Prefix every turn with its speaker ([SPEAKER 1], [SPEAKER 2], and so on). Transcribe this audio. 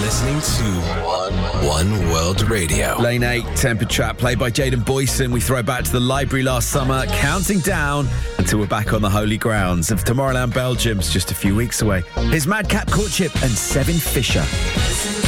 [SPEAKER 1] listening to One World Radio.
[SPEAKER 2] Lane 8, Tempered Trap, played by Jaden Boyson. We throw back to the library last summer, counting down until we're back on the holy grounds of Tomorrowland, Belgium's just a few weeks away. Here's Madcap Courtship and Seven Fisher.